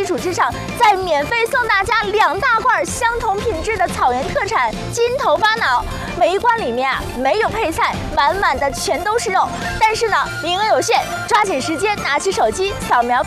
础之上，再免费送大家2大罐相同品质的草原特产金头巴脑。每一罐里面啊没有配菜，满满的全都是肉。但是呢，名额有限，抓紧时间拿起手机扫描